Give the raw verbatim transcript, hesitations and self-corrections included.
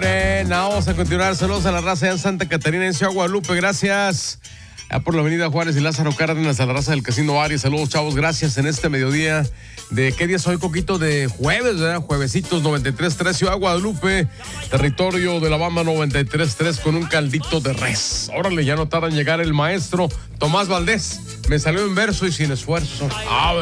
Morena. Vamos a continuar. Saludos a la raza en Santa Catarina, en Ciudad Guadalupe. Gracias. Ya por la avenida Juárez y Lázaro Cárdenas, a la raza del Casino Aries. Saludos, chavos. Gracias en este mediodía. ¿De qué día es hoy, Coquito? De jueves, ¿verdad? Juevesitos noventa y tres tres, Ciudad Guadalupe. Territorio de la Bamba noventa y tres tres con un caldito de res. Órale, ya no tarda en llegar el maestro Tomás Valdés. Me salió en verso y sin esfuerzo. Ah,